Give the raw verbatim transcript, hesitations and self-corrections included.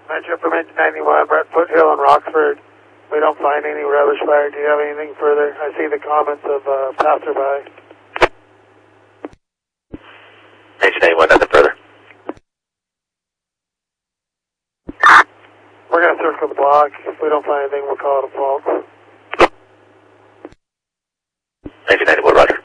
Metro from engine ninety-one, Brett Foothill and Roxford. We don't find any rubbish fire. Do you have anything further? I see the comments of uh, passerby. Engine ninety-one, nothing further. We're going to circle the block. If we don't find anything, we'll call it a fault. Engine ninety-one, roger.